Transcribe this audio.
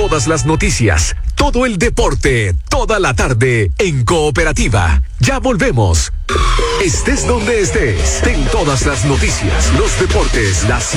todas las noticias, todo el deporte, toda la tarde en Cooperativa. Ya volvemos. Estés donde estés, ten todas las noticias, los deportes, las